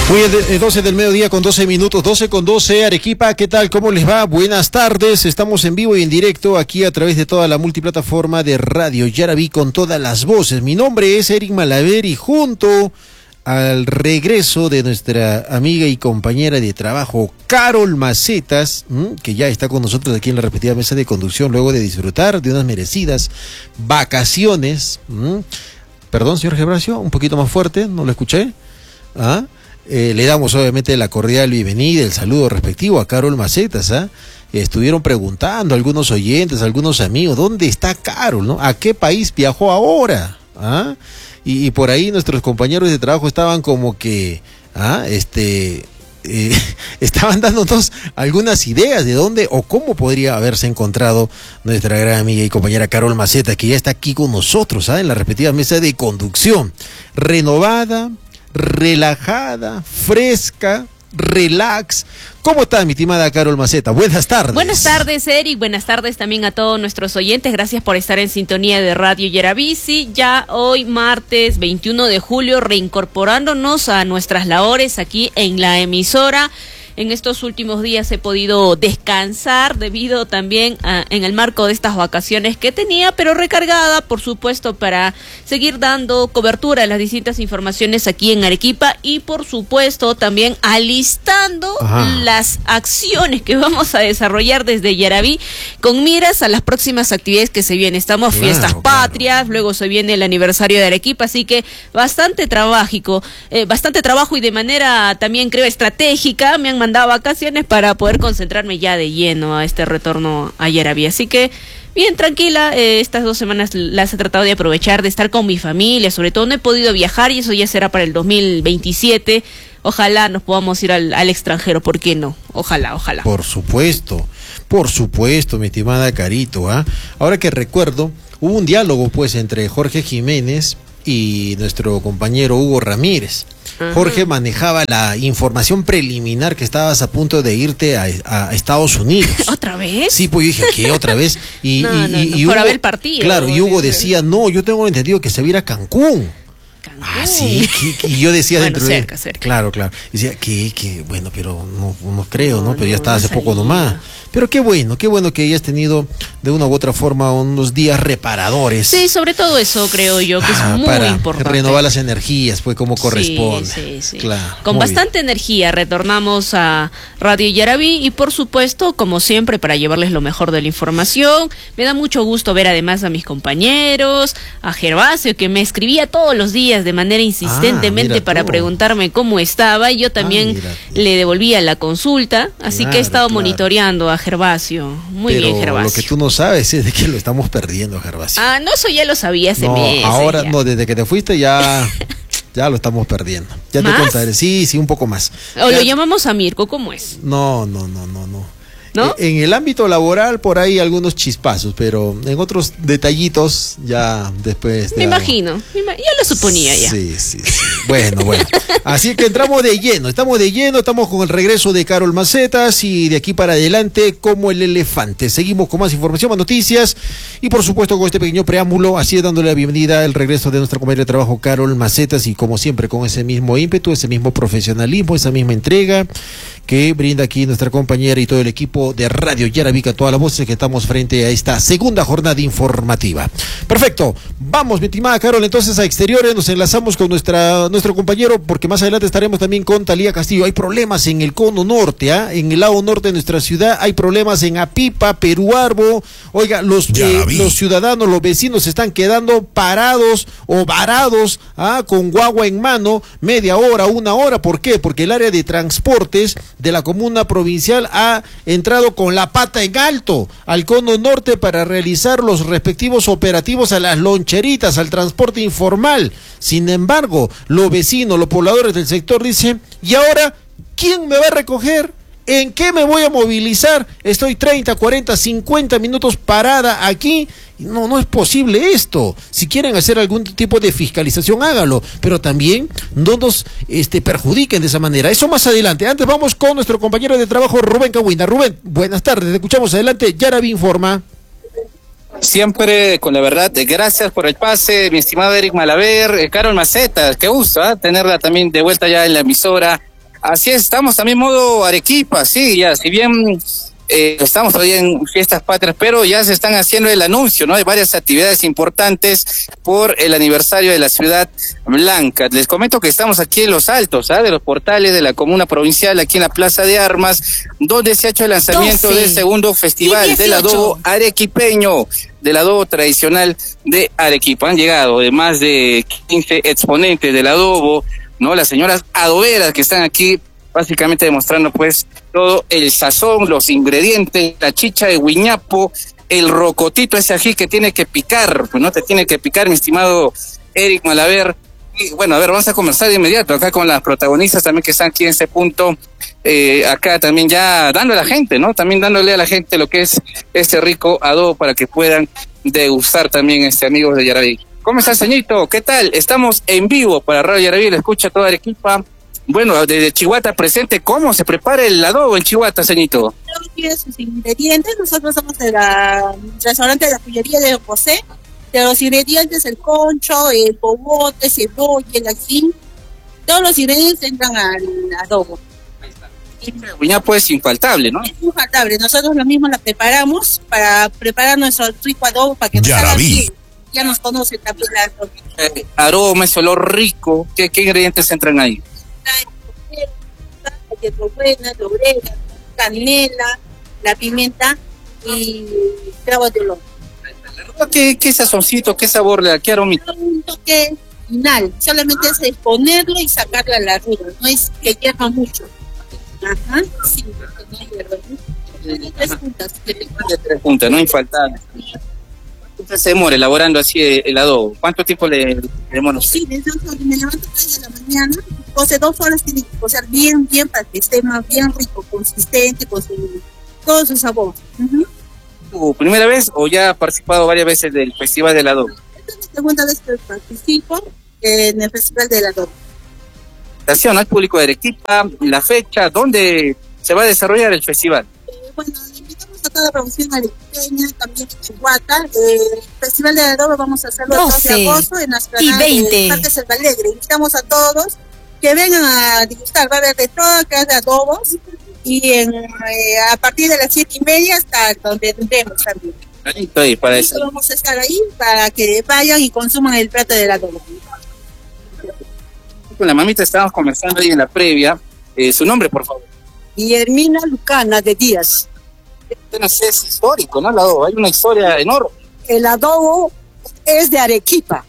Muy bien, 12 del mediodía con 12 minutos, 12 con 12, Arequipa, ¿qué tal? ¿Cómo les va? Buenas tardes, estamos en vivo y en directo aquí a través de toda la multiplataforma de Radio Yaraví con todas las voces. Mi nombre es Eric Malaver y junto al regreso de nuestra amiga y compañera de trabajo, Carol Macetas, que ya está con nosotros aquí en la respectiva mesa de conducción luego de disfrutar de unas merecidas vacaciones. Perdón, señor Gervasio, un poquito más fuerte, no lo escuché. Le damos obviamente la cordial bienvenida, el saludo respectivo a Carol Macetas. Estuvieron preguntando algunos oyentes, algunos amigos, ¿dónde está Carol, no? ¿A qué país viajó ahora? Y por ahí nuestros compañeros de trabajo estaban como que, estaban dándonos algunas ideas de dónde o cómo podría haberse encontrado nuestra gran amiga y compañera Carol Macetas, que ya está aquí con nosotros, en la respectiva mesa de conducción, renovada, relajada, fresca, relax. ¿Cómo está, mi estimada Carol Maceta? Buenas tardes. Buenas tardes, Eric. Buenas tardes también a todos nuestros oyentes. Gracias por estar en sintonía de Radio Yaraví. Ya hoy, martes 21 de julio, reincorporándonos a nuestras labores aquí en la emisora. En estos últimos días he podido descansar debido también en el marco de estas vacaciones que tenía, pero recargada, por supuesto, para seguir dando cobertura a las distintas informaciones aquí en Arequipa y, por supuesto, también alistando las acciones que vamos a desarrollar desde Yaraví con miras a las próximas actividades que se vienen. Estamos fiestas patrias, luego se viene el aniversario de Arequipa, así que bastante trabajo y de manera también creo estratégica me han mandado vacaciones para poder concentrarme ya de lleno a este retorno a Yaraví. Así que bien tranquila, estas 2 semanas las he tratado de aprovechar, de estar con mi familia, sobre todo no he podido viajar y eso ya será para el 2027. Ojalá nos podamos ir al extranjero, ¿por qué no? Ojalá. Por supuesto, mi estimada Carito. Ahora que recuerdo, hubo un diálogo pues entre Jorge Jiménez y nuestro compañero Hugo Ramírez. Jorge manejaba la información preliminar que estabas a punto de irte a Estados Unidos. ¿Otra vez? Sí, pues yo dije, ¿qué? ¿Otra vez? Y Hugo, por haber partido. Claro, y Hugo decía, no, yo tengo entendido que se va a ir a Cancún. Sí, y yo decía bueno, dentro cerca. Claro. Decía que bueno, pero no creo, ¿no? Pero ya estaba hace poco nomás. Pero qué bueno que hayas tenido de una u otra forma unos días reparadores. Sí, sobre todo eso creo yo que es muy para importante. Renovar las energías, pues como corresponde. Sí. Claro, con bastante energía retornamos a Radio Yaraví y por supuesto, como siempre, para llevarles lo mejor de la información. Me da mucho gusto ver además a mis compañeros, a Gervasio, que me escribía todos los días de manera insistentemente para preguntarme cómo estaba y yo también le devolvía la consulta, así que he estado monitoreando a Gervasio. Muy bien, Gervasio. Lo que tú no sabes es de que lo estamos perdiendo, Gervasio. No, eso ya lo sabía hace meses. Ahora ya. No, desde que te fuiste ya lo estamos perdiendo. Ya ¿Más? te contaré. Sí, un poco más. O lo llamamos a Mirko, ¿cómo es? No. ¿No? En el ámbito laboral por ahí algunos chispazos, pero en otros detallitos ya después. Me imagino, ya lo suponía ya. Sí. Bueno. Así que estamos de lleno, estamos con el regreso de Carol Macetas y de aquí para adelante como el elefante. Seguimos con más información, más noticias y por supuesto con este pequeño preámbulo, así dándole la bienvenida al regreso de nuestra compañera de trabajo Carol Macetas y como siempre con ese mismo ímpetu, ese mismo profesionalismo, esa misma entrega que brinda aquí nuestra compañera y todo el equipo de Radio Yaraví, a todas las voces que estamos frente a esta segunda jornada informativa. Perfecto, vamos mi estimada Carol entonces a exteriores, nos enlazamos con nuestro compañero porque más adelante estaremos también con Talía Castillo. Hay problemas en el cono norte, en el lado norte de nuestra ciudad, hay problemas en Apipa, Peruarbo. Oiga, los ciudadanos, los vecinos se están quedando parados o varados con guagua en mano, media hora, 1 hora. ¿Por qué? Porque el área de transportes de la comuna provincial ha entrado con la pata en alto al cono norte para realizar los respectivos operativos a las loncheritas, al transporte informal. Sin embargo, los vecinos, los pobladores del sector dicen, ¿y ahora quién me va a recoger? ¿En qué me voy a movilizar? Estoy 30, 40, 50 minutos parada aquí. No es posible esto. Si quieren hacer algún tipo de fiscalización, hágalo, pero también no nos perjudiquen de esa manera. Eso más adelante. Antes vamos con nuestro compañero de trabajo, Rubén Cahuina. Rubén, buenas tardes, te escuchamos adelante. Yaraví informa. Siempre con la verdad, gracias por el pase, mi estimado Eric Malaver, Carol Macetas, qué gusto tenerla también de vuelta ya en la emisora. Así es, estamos también modo Arequipa, sí, ya, si bien estamos todavía en fiestas patrias, pero ya se están haciendo el anuncio, ¿no? Hay varias actividades importantes por el aniversario de la Ciudad Blanca. Les comento que estamos aquí en los altos, de los portales de la comuna provincial, aquí en la Plaza de Armas, donde se ha hecho el lanzamiento 12 del segundo festival del adobo arequipeño, del adobo tradicional de Arequipa. Han llegado de más de 15 exponentes del adobo, ¿no? Las señoras adoberas que están aquí básicamente demostrando pues todo el sazón, los ingredientes, la chicha de guiñapo, el rocotito, ese ají que tiene que picar, pues no te tiene que picar, mi estimado Eric Malaver. Y bueno, a ver, vamos a comenzar de inmediato acá con las protagonistas también que están aquí en este punto, acá también ya dándole a la gente, ¿no? También dándole a la gente lo que es este rico adobo para que puedan degustar también amigos de Yaraví. ¿Cómo está, señorito? ¿Qué tal? Estamos en vivo para Radio Yaraví, le escucha toda Arequipa. Bueno, desde Chihuahua presente, ¿cómo se prepara el adobo en Chihuahua, señorito? Tiene sus ingredientes. Nosotros somos de la restaurante de la Pollería de José. De los ingredientes, el concho, el pobote, cebolla, el ají, todos los ingredientes entran al adobo. El guiñapo es infaltable, ¿no? Es infaltable. Nosotros lo mismo la preparamos para preparar nuestro rico adobo para que nos haga bien. Ya nos conocen también aroma, ese olor rico. ¿Qué ingredientes entran ahí? Hierbabuena, laurel, canela, la pimienta y clavo de olor. ¿Qué sazoncito, qué sabor le da, qué aromita? Un toque final, solamente es ponerlo y sacarle a la rueda, no es que hierva mucho. Ajá, sí, no hierva. De tres puntas, no infaltable. Entonces se demora elaborando así el adobo. ¿Cuánto tiempo le demora? Sí, me levanto a 3 de la mañana, cose 2 horas, tiene que cocer bien para que esté más bien rico, consistente, con todo su sabor. ¿Tu primera vez o ya ha participado varias veces del Festival del Adobo? Esta es la segunda vez que participo en el Festival del Adobo. Invitación al público de Arequipa, la fecha, ¿dónde se va a desarrollar el festival? Bueno, invitamos a toda la producción arequipeña, también en Chihuahua. El Festival del Adobo vamos a hacerlo el 2 de agosto en las y 20 del Parque Selva Alegre. Invitamos a todos que vengan a degustar, va a haber de todo, que de adobos, y a partir de las 7:30 hasta donde tendremos también. Ahí, para eso. Vamos a estar ahí para que vayan y consuman el plato del adobo. Con la mamita estábamos conversando ahí en la previa. Su nombre, por favor. Guillermina Lucana de Díaz. Es histórico, ¿no? El adobo, hay una historia enorme. El adobo es de Arequipa.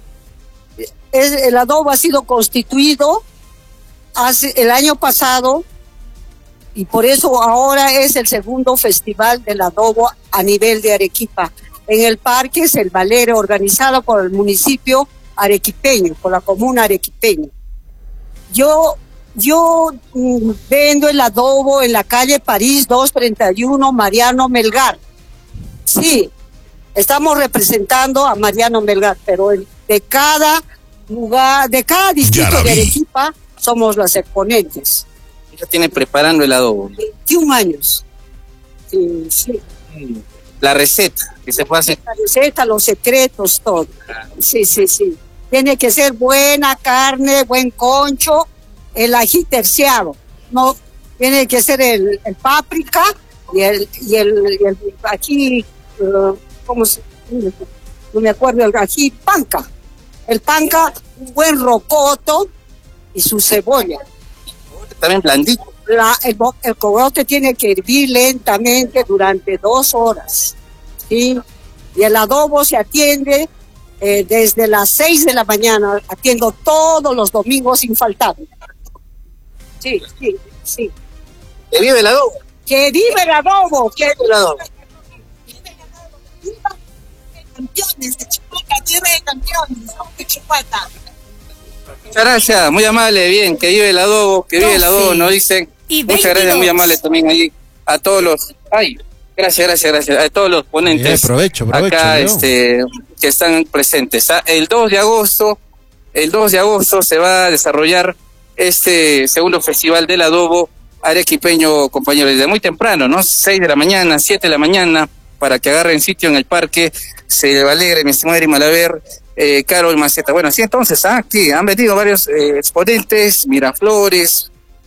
El adobo ha sido constituido el año pasado y por eso ahora es el segundo festival del adobo a nivel de Arequipa. En el Parque Selva Alegre, organizado por el municipio arequipeño, por la comuna arequipeña. Yo vendo el adobo en la calle París 231, Mariano Melgar. Sí, estamos representando a Mariano Melgar, pero de cada lugar, de cada distrito de Arequipa, somos los exponentes. Ya tiene preparando el adobo. 21 años. Sí. La receta que se puede hacer. La receta, los secretos, todo. Sí. Tiene que ser buena carne, buen concho, el ají terciado. No, tiene que ser el páprica y el ají, ¿cómo se? No me acuerdo, el ají panca. El panca, un buen rocoto y su cebolla. También blandito. El cogote tiene que hervir lentamente durante 2 horas. ¿Sí? Y el adobo se atiende desde las 6 de la mañana. Atiendo todos los domingos sin faltar. Sí. ¡Que vive el adobo! ¡Que vive el adobo! ¡Que vive el adobo! Campeones de Chihuahua, campeones de Chihuahua. Muchas gracias, muy amable, bien, que vive el adobo, nos dicen. Y muchas gracias, muy amable también ahí a todos los... Gracias a todos los ponentes. Provecho, acá, que están presentes. El 2 de agosto se va a desarrollar este segundo festival del adobo arequipeño, compañeros, desde muy temprano, ¿no? 6 de la mañana, 7 de la mañana, para que agarren sitio en el Parque Selva Alegre, mi estimado Eric Malaver, Carol Maceta. Bueno, sí, entonces, aquí han venido varios exponentes, Miraflores,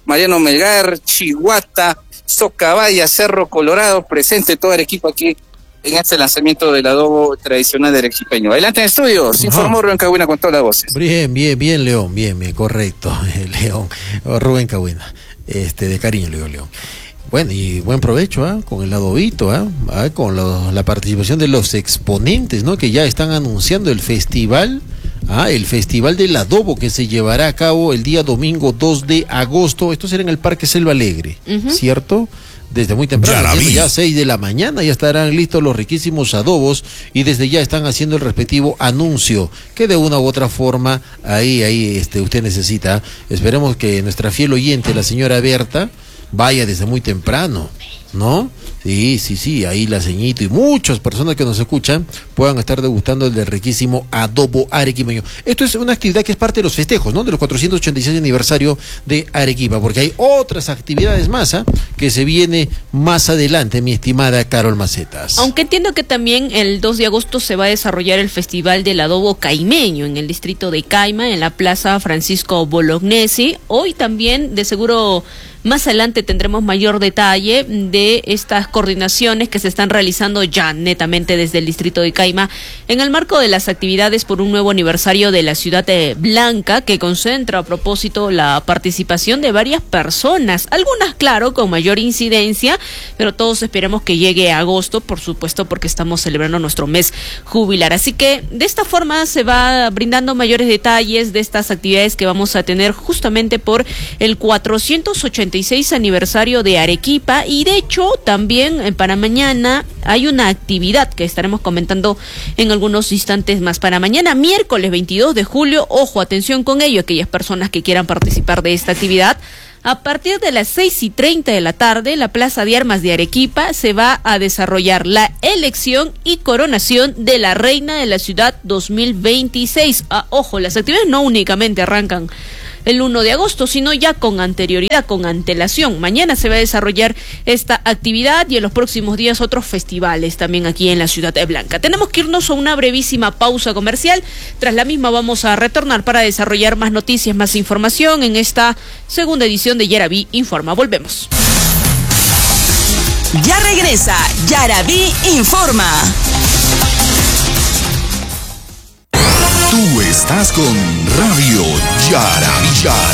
Mariano Melgar, Chihuahua, Socabaya, Cerro Colorado, presente todo el equipo aquí en este lanzamiento del adobo tradicional del arequipeño. Adelante en estudios, informó Rubén Cagüina con todas las voces. Bien, León, bien, correcto, León, Rubén Cagüina, de cariño le digo León. Bueno, y buen provecho, con el adobito, con la participación de los exponentes, ¿no? Que ya están anunciando el festival del adobo que se llevará a cabo el día domingo 2 de agosto. Esto será en el Parque Selva Alegre, ¿cierto? Desde muy temprano, ya 6 de la mañana, ya estarán listos los riquísimos adobos y desde ya están haciendo el respectivo anuncio que de una u otra forma ahí usted necesita. Esperemos que nuestra fiel oyente, la señora Berta, vaya desde muy temprano, ¿no? Sí, ahí la ceñito y muchas personas que nos escuchan puedan estar degustando el del riquísimo adobo arequipeño. Esto es una actividad que es parte de los festejos, ¿no? De los 486 aniversario de Arequipa, porque hay otras actividades más, que se viene más adelante, mi estimada Carol Macetas. Aunque entiendo que también el 2 de agosto se va a desarrollar el Festival del Adobo Caimeño en el distrito de Caima, en la Plaza Francisco Bolognesi. Hoy también, de seguro, más adelante tendremos mayor detalle de estas coordinaciones que se están realizando ya netamente desde el distrito de Caima en el marco de las actividades por un nuevo aniversario de la ciudad de Blanca, que concentra a propósito la participación de varias personas, algunas claro con mayor incidencia, pero todos esperamos que llegue a agosto, por supuesto, porque estamos celebrando nuestro mes jubilar. Así que de esta forma se va brindando mayores detalles de estas actividades que vamos a tener justamente por el 486 aniversario de Arequipa. Y de hecho también para mañana hay una actividad que estaremos comentando en algunos instantes más. Para mañana, miércoles 22 de julio, ojo, atención con ello, aquellas personas que quieran participar de esta actividad. A partir de las 6:30 de la tarde, la Plaza de Armas de Arequipa se va a desarrollar la elección y coronación de la Reina de la Ciudad 2026. Ojo, las actividades no únicamente arrancan el 1 de agosto, sino ya con anterioridad, con antelación. Mañana se va a desarrollar esta actividad y en los próximos días otros festivales también aquí en la ciudad de Blanca. Tenemos que irnos a una brevísima pausa comercial. Tras la misma vamos a retornar para desarrollar más noticias, más información en esta segunda edición de Yaraví Informa. Volvemos. Ya regresa Yaraví Informa. Tú estás con Radio Yaraví.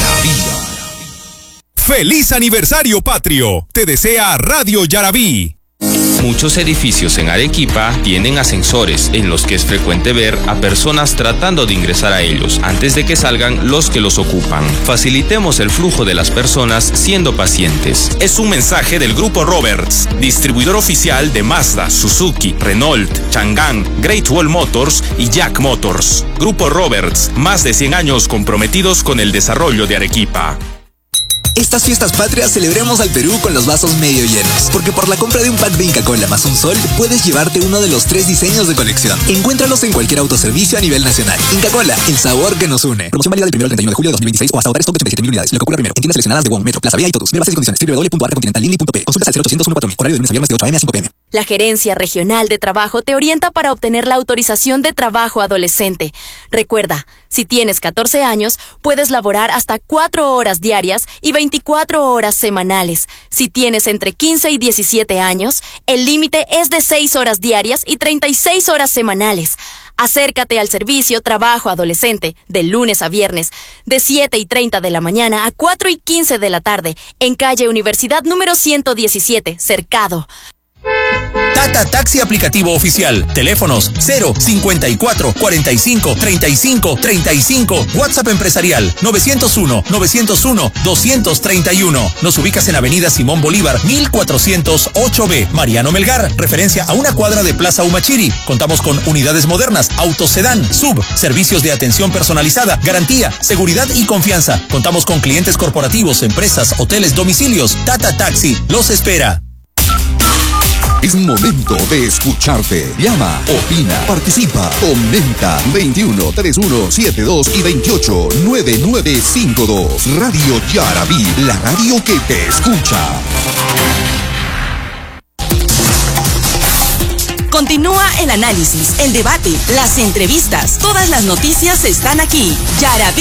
¡Feliz aniversario patrio! Te desea Radio Yaraví. Muchos edificios en Arequipa tienen ascensores en los que es frecuente ver a personas tratando de ingresar a ellos antes de que salgan los que los ocupan. Facilitemos el flujo de las personas siendo pacientes. Es un mensaje del Grupo Roberts, distribuidor oficial de Mazda, Suzuki, Renault, Chang'an, Great Wall Motors y Jack Motors. Grupo Roberts, más de 100 años comprometidos con el desarrollo de Arequipa. Estas fiestas patrias celebremos al Perú con los vasos medio llenos, porque por la compra de un pack de Inca Kola más un sol, puedes llevarte uno de los 3 diseños de colección. Encuéntralos en cualquier autoservicio a nivel nacional. Inca Kola, el sabor que nos une. Promoción válida del 1 al 31 de julio de 2026 o hasta agotar stock de 87.000 unidades. Lo que ocurre primero. En tiendas seleccionadas de WOM, Metro, Plaza Vía y Totus. Ver bases y condiciones. www.arcacontinentallínea.p. Consultas al 0800 14000. Horario de lunes a viernes de 8 a.m. a 5 p.m. La Gerencia Regional de Trabajo te orienta para obtener la autorización de trabajo adolescente. Recuerda, si tienes 14 años, puedes laborar hasta 4 horas diarias y 24 horas semanales. Si tienes entre 15 y 17 años, el límite es de 6 horas diarias y 36 horas semanales. Acércate al servicio Trabajo Adolescente de lunes a viernes, de 7:30 de la mañana a 4:15 de la tarde, en calle Universidad número 117, Cercado. Tata Taxi aplicativo oficial. Teléfonos 054 45 35 35. WhatsApp empresarial 901 901 231. Nos ubicas en Avenida Simón Bolívar 1408B. Mariano Melgar, referencia a una cuadra de Plaza Humachiri. Contamos con unidades modernas, autos sedán, sub, servicios de atención personalizada, garantía, seguridad y confianza. Contamos con clientes corporativos, empresas, hoteles, domicilios. Tata Taxi los espera. Es momento de escucharte. Llama, opina, participa, comenta. 21 31 72 y 28 9952. Radio Yaraví, la radio que te escucha. Continúa el análisis, el debate, las entrevistas. Todas las noticias están aquí. Yaraví